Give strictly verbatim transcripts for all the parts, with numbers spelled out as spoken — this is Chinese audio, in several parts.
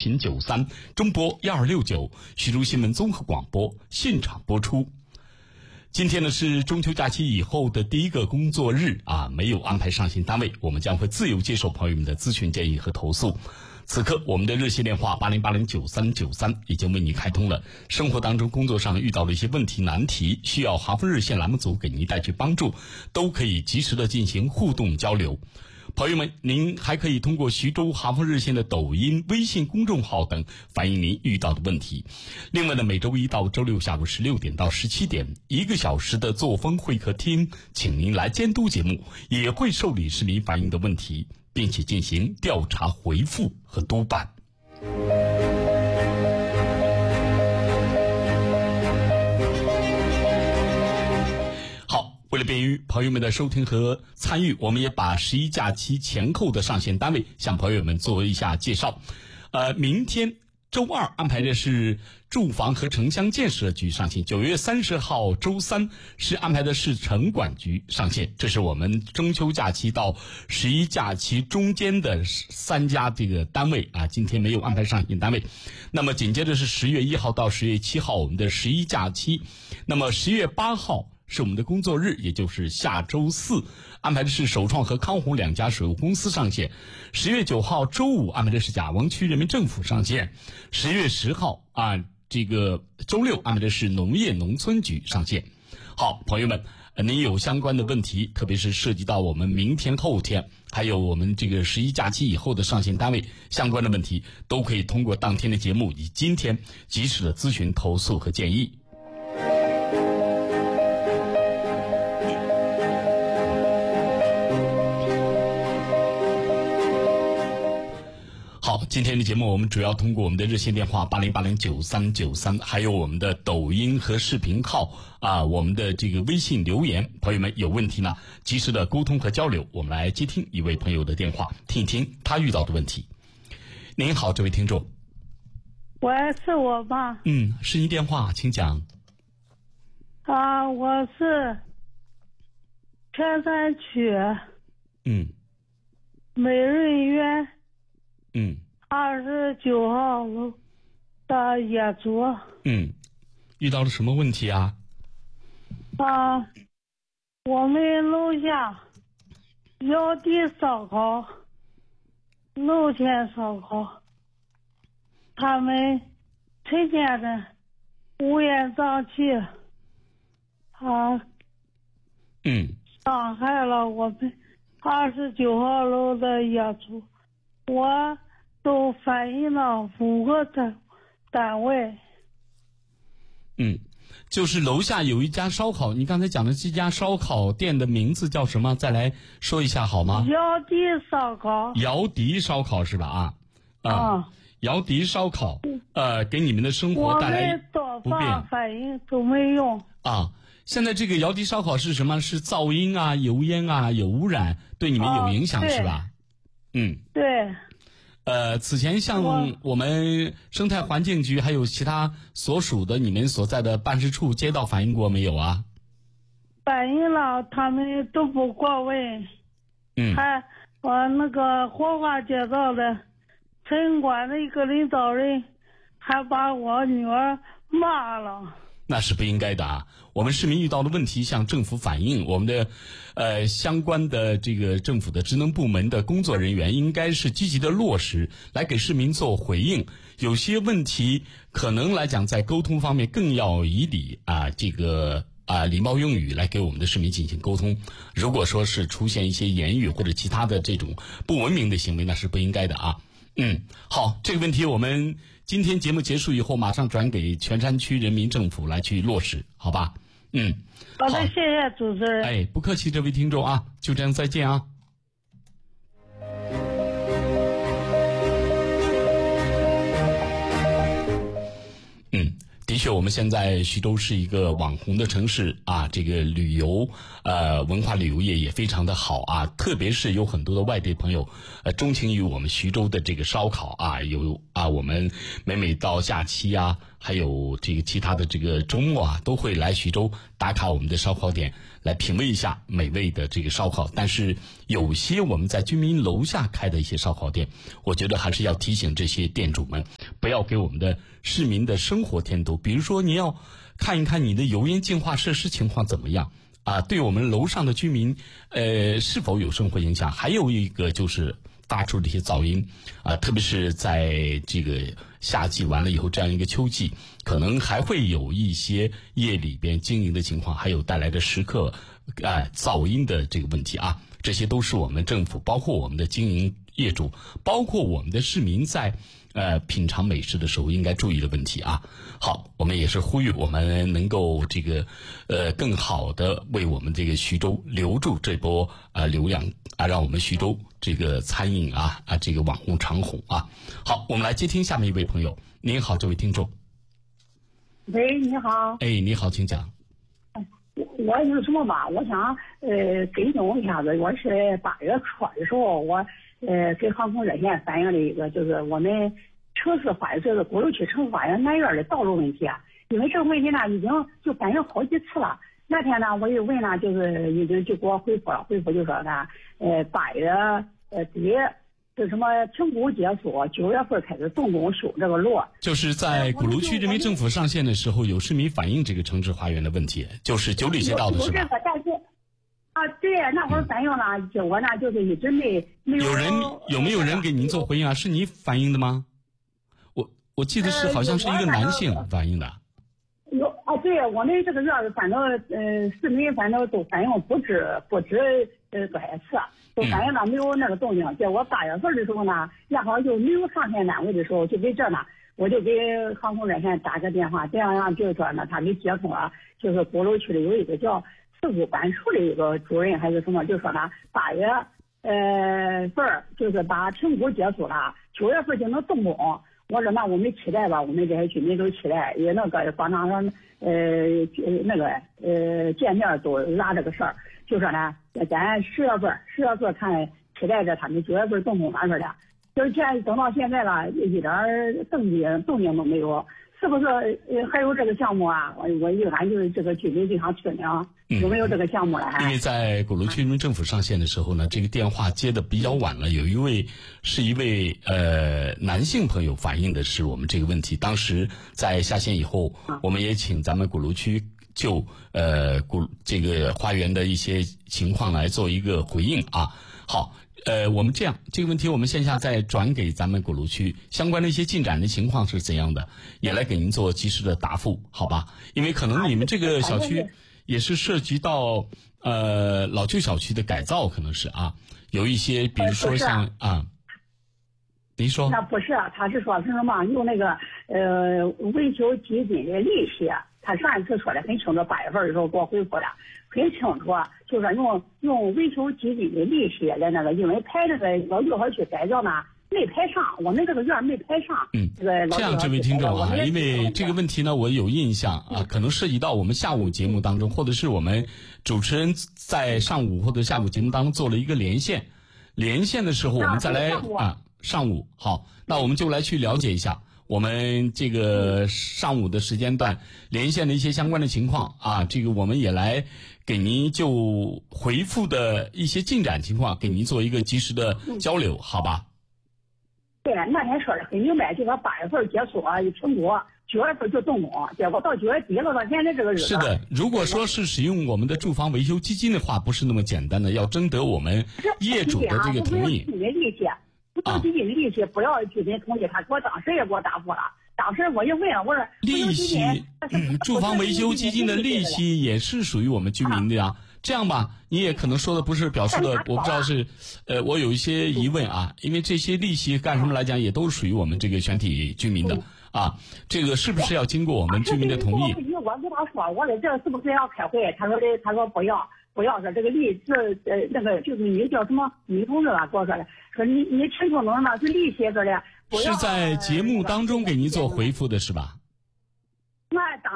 频九三，中波一二六九，徐州新闻综合广播现场播出。今天呢是中秋假期以后的第一个工作日啊，没有安排上线单位，我们将会自由接受朋友们的咨询建议和投诉。此刻我们的热线电话八零八零九三九三已经为你开通了，生活当中工作上遇到了一些问题难题，需要哈佛热线栏目组给您带去帮助，都可以及时的进行互动交流。朋友们，您还可以通过徐州哈佛热线的抖音、微信公众号等反映您遇到的问题。另外呢，每周一到周六下午十六点到十七点，一个小时的作风会客厅，请您来监督节目，也会受理市民反映的问题，并且进行调查回复和督办。为了便于朋友们的收听和参与，我们也把十一假期前后的上线单位向朋友们做一下介绍。呃，明天周二安排的是住房和城乡建设局上线，九月三十号周三是安排的是城管局上线。这是我们中秋假期到十一假期中间的三家这个单位啊，今天没有安排上线单位。那么紧接着是十月一号到十月七号我们的十一假期。那么十月八号是我们的工作日，也就是下周四，安排的是首创和康弘两家水务公司上线。十月九号周五安排的是贾王区人民政府上线。十月十号啊，这个周六安排的是农业农村局上线。好，朋友们，您有相关的问题，特别是涉及到我们明天、后天，还有我们这个十一假期以后的上线单位相关的问题，都可以通过当天的节目以今天及时的咨询、投诉和建议。好，今天的节目我们主要通过我们的热线电话八零八零九三九三，还有我们的抖音和视频号啊，我们的这个微信留言，朋友们有问题呢，及时的沟通和交流。我们来接听一位朋友的电话，听一听他遇到的问题。您好，这位听众。 喂，是我吗？ 嗯，是您电话，请讲。 啊，我是天山区嗯美润苑嗯二十九号楼的业主。 嗯，遇到了什么问题啊？ 啊，我们楼下窑底烧烤、露天烧烤，他们成天的乌烟瘴气，啊， 嗯， 伤害了我们二十九号楼的业主，我都反映了五个单单位。 嗯，就是楼下有一家烧烤，你刚才讲的这家烧烤店的名字叫什么？再来说一下好吗？ 窑底烧烤。 窑底烧烤是吧？啊啊， 啊窑底烧烤，呃，给你们的生活带来多不便方反映都没用啊。现在这个窑底烧烤是什么？是噪音啊、油烟啊、有污染，对你们有影响、 哦、 是吧？嗯， 对。 呃，此前向我们生态环境局还有其他所属的你们所在的办事处、街道反映过没有啊？ 反映了，他们都不过问。 嗯。 还我那个火化街道的城管的一个领导人，还把我女儿骂了。 那是不应该的啊！我们市民遇到的问题向政府反映，我们的呃相关的这个政府的职能部门的工作人员应该是积极的落实，来给市民做回应。有些问题可能来讲在沟通方面更要以礼啊这个啊礼貌用语来给我们的市民进行沟通。如果说是出现一些言语或者其他的这种不文明的行为，那是不应该的啊。嗯，好，这个问题我们今天节目结束以后，马上转给全山区人民政府来去落实，好吧？嗯， 好的，谢谢主持人。 哎，不客气，这位听众啊，就这样，再见啊。嗯，的的确，我们现在徐州是一个网红的城市啊，这个旅游呃文化旅游业也非常的好啊，特别是有很多的外地朋友呃钟情于我们徐州的这个烧烤啊，有啊我们每每到假期啊，还有这个其他的这个周末啊，都会来徐州打卡我们的烧烤店，来品味一下美味的这个烧烤。但是有些我们在居民楼下开的一些烧烤店，我觉得还是要提醒这些店主们，不要给我们的市民的生活添堵。比如说你要看一看你的油烟净化设施情况怎么样啊，对我们楼上的居民呃是否有生活影响。还有一个就是发出这些噪音啊，特别是在这个夏季完了以后，这样一个秋季，可能还会有一些夜里边经营的情况，还有带来的时刻啊噪音的这个问题啊，这些都是我们政府，包括我们的经营业主，包括我们的市民在呃品尝美食的时候应该注意的问题啊。好，我们也是呼吁我们能够这个呃更好的为我们这个徐州留住这波呃流量啊，让我们徐州这个餐饮啊啊这个网红长红啊。好，我们来接听下面一位朋友。您好，这位听众。 喂，你好。 哎，你好，请讲。 我有什么吧？我想呃跟踪一下子。我是八月初的时候，我呃给航空热线反映了一个，就是我们城市花园，就是鼓楼区城市花园南院的道路问题啊。因为这个问题呢，已经就反映好几次了。那天呢，我又问呢，就是已经就给我回复了，回复就说呢，呃八月呃底是什么停工结束，九月份开始动工修这个路。 就是在鼓楼区人民政府上线的时候，有市民反映这个城市花园的问题，就是九里街道的是吧？ 但是啊，对，那会儿反映了，结果呢就是一直没没有。 有人有没有人给您做回应啊？是你反映的吗？我我记得是好像是一个男性反映的。 有啊，对我们这个院儿，反正呃市民反正都反映不止不止呃多少次，都反映了没有那个动静。结果八月份的时候呢，然后就没有上线单位的时候，就给这呢，我就给航空热线打个电话，这样让就是说呢，他给接通了，就是鼓楼区的有一个叫事故办处的一个主任还是什么，就说呢八月呃份就是把停工结束了，九月份就能动工。我说那我们期待吧，我们这些居民都期待，也那个广场上呃那个呃见面都拉这个事儿，就说呢，咱十月份十月份看期待着他们九月份动工完事儿了，就是现在等到现在了，一点动静动静都没有，是不是呃还有这个项目啊？我我一般就是这个居民就想听听。有没有这个项目了？ 因为在鼓楼区人民政府上线的时候呢，这个电话接的比较晚了。有一位是一位呃男性朋友反映的是我们这个问题。当时在下线以后，我们也请咱们鼓楼区就呃鼓这个花园的一些情况来做一个回应啊。好，呃，我们这样这个问题我们线下再转给咱们鼓楼区相关的一些进展的情况是怎样的，也来给您做及时的答复，好吧？因为可能你们这个小区也是涉及到呃老旧小区的改造，可能是啊，有一些比如说像啊，您说那不是，他是说是什么用那个呃维修基金的利息，他上一次说的很清楚，八月份的时候给我回复的很清楚，就说用用维修基金的利息来那个，因为排这个老旧小区改造呢没排上，我们这个院没排上。 嗯， 这个这样，这位听众啊，因为这个问题呢，我有印象啊，可能涉及到我们下午节目当中，或者是我们主持人在上午或者下午节目当中做了一个连线，连线的时候我们再来啊，上午好，那我们就来去了解一下我们这个上午的时间段连线的一些相关的情况啊，这个我们也来给您就回复的一些进展情况，给您做一个及时的交流，好吧？ 对，那天说的很明白，就说八月份结束啊，一停工，九月份就动工，结果到九月底了，到现在这个日子。 是的，如果说是使用我们的住房维修基金的话，不是那么简单的，要征得我们业主的这个同意。 不是利息，不是基金的利息，不要居民同意。他给我当时也给我答复了，当时我一问，我说利息，嗯，住房维修基金的利息也是属于我们居民的呀。这样吧，你也可能说的不是表述的，我不知道是，呃，我有一些疑问啊，因为这些利息干什么来讲，也都是属于我们这个全体居民的啊，这个是不是要经过我们居民的同意？ 我跟他说，我说这是不是要开会？他说的，他说不要，不要说这个利这呃那个就是你叫什么女同志吧，跟我说的，说你你清楚能那是利息这的， 是在节目当中给您做回复的是吧？ 那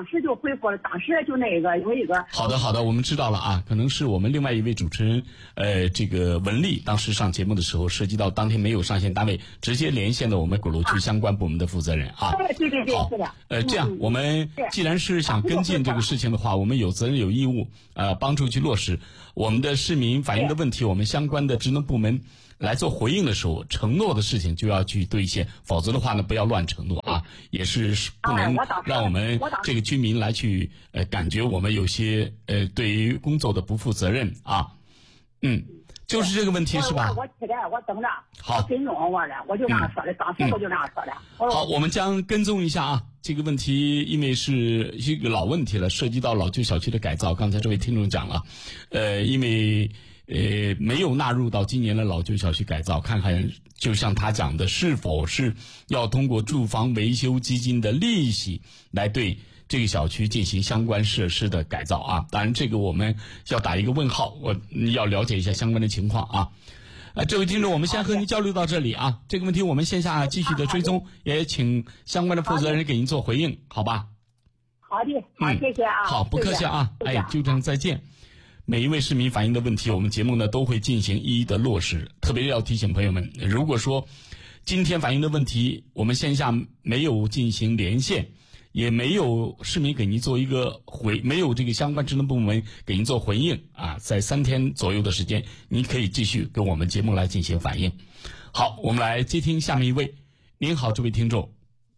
当时就回复了，当时就那个有一个。 好的，好的，我们知道了啊，可能是我们另外一位主持人，呃，这个文丽当时上节目的时候，涉及到当天没有上线单位，直接连线的我们鼓楼区相关部门的负责人啊。 对对对， 好， 是的。 呃，这样、 嗯、 我们既然是想跟进这个事情的话，我们有责任有义务，呃，帮助去落实我们的市民反映的问题，我们相关的职能部门来做回应的时候，承诺的事情就要去兑现，否则的话呢，不要乱承诺啊，也是不能让我们这个居民来去呃感觉我们有些呃对于工作的不负责任啊，嗯，就是这个问题是吧？ 我期待，我等着。 好， 跟踪我了，我就这样说的，当时我就这样说的。 好，我们将跟踪一下啊，这个问题因为是一个老问题了，涉及到老旧小区的改造。刚才这位听众讲了，呃，因为。呃，没有纳入到今年的老旧小区改造，看看就像他讲的，是否是要通过住房维修基金的利息来对这个小区进行相关设施的改造啊？当然，这个我们要打一个问号，我要了解一下相关的情况啊。呃，这位听众，我们先和您交流到这里啊。这个问题我们线下继续的追踪，也请相关的负责人给您做回应，好吧？ 好的，好，谢谢啊。 好，不客气啊，哎，就这样，再见。每一位市民反映的问题，我们节目呢都会进行一一的落实。特别要提醒朋友们，如果说今天反映的问题，我们线下没有进行连线，也没有市民给您做一个回，没有这个相关职能部门给您做回应啊，在三天左右的时间，您可以继续跟我们节目来进行反映。好，我们来接听下面一位。您好，这位听众。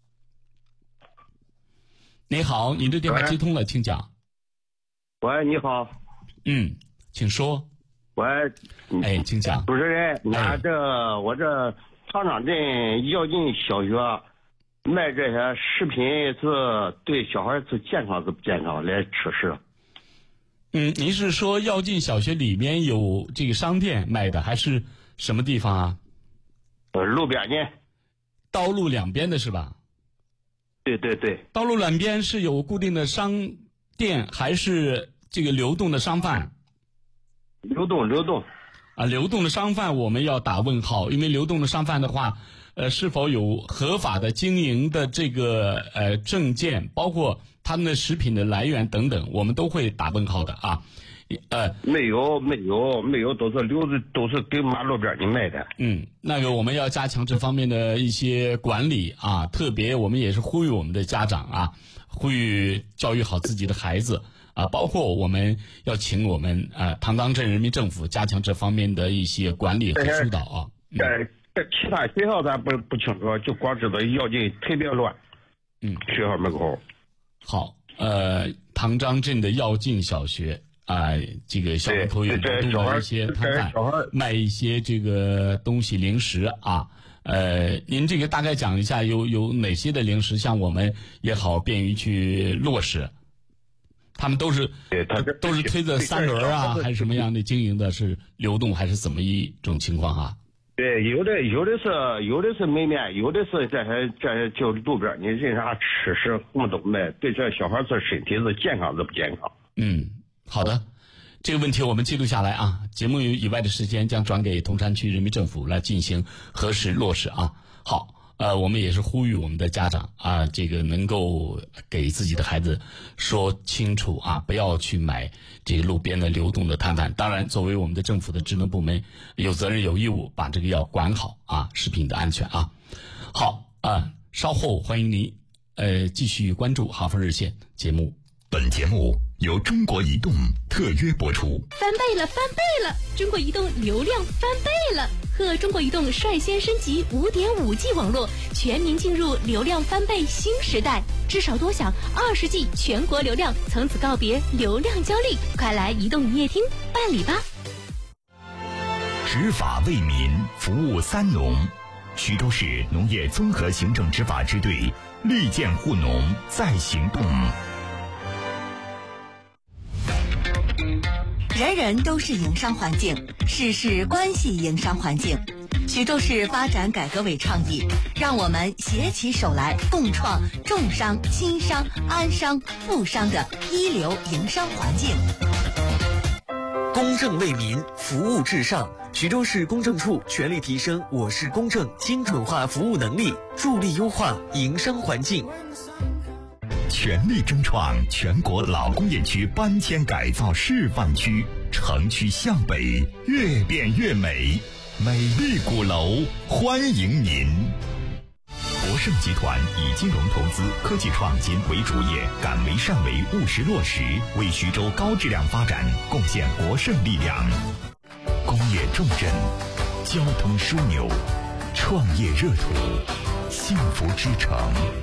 您好，您的电话接通了，请讲。 喂，你好。 嗯，请说。 喂， 哎，请讲。 主持人，俺这、 哎、 我这唐场镇耀进小学卖这些食品是对小孩是健康是不健康来吃食？ 嗯，您是说耀进小学里面有这个商店卖的，还是什么地方啊？ 呃，路边呢？ 道路两边的是吧？ 对对对。 道路两边是有固定的商店，还是这个流动的商贩？ 流动流动啊，流动的商贩我们要打问号，因为流动的商贩的话，呃，是否有合法的经营的这个呃证件，包括他们的食品的来源等等，我们都会打问号的啊。呃， 没有没有没有，都是留着，都是给马路边你卖的。 嗯，那个我们要加强这方面的一些管理啊，特别我们也是呼吁我们的家长啊，呼吁教育好自己的孩子。啊，包括我们要请我们啊唐当镇人民政府加强这方面的一些管理和疏导啊。 在在其他学校咱不不清楚，就光知道耀进特别乱。 嗯， 学校门口。 好，呃，唐张镇的耀进小学啊、呃，这个小门口有流动的一些摊贩，卖一些这个东西零食啊。呃，您这个大概讲一下有有哪些的零食，像我们也好便于去落实。他们都是都是推着三轮啊，还是什么样的经营的？是流动还是怎么一种情况啊？ 对，有的有的是有的是门面，有的是这些这些就路边，你任啥吃食什么都卖，对这小孩子身体是健康是不健康？ 嗯，好的，这个问题我们记录下来啊，节目以外的时间将转给铜山区人民政府来进行核实落实啊。好。呃，我们也是呼吁我们的家长啊，这个能够给自己的孩子说清楚啊，不要去买这个路边的流动的摊贩。当然，作为我们的政府的职能部门，有责任有义务把这个要管好啊，食品的安全啊。好啊，稍后欢迎您呃继续关注哈佛热线节目。 本节目由中国移动特约播出。 翻倍了，翻倍了！中国移动流量翻倍了，和中国移动率先升级 五点五 G 网络，全民进入流量翻倍新时代。至少多享二十 G 全国流量，从此告别流量焦虑，快来移动营业厅办理吧！ 执法为民，服务三农。徐州市农业综合行政执法支队绿建护农在行动。 人人都是营商环境，事事关系营商环境。徐州市发展改革委倡议，让我们携起手来，共创重商、轻商、安商、富商的一流营商环境。 公正为民，服务至上。徐州市公证处全力提升我市公证精准化服务能力，助力优化营商环境。 全力争创全国老工业区搬迁改造示范区，城区向北，越变越美，美丽鼓楼欢迎您。博盛集团以金融投资、科技创新为主业，敢为善为，务实落实，为徐州高质量发展贡献博盛力量。工业重镇，交通枢纽，创业热土，幸福之城。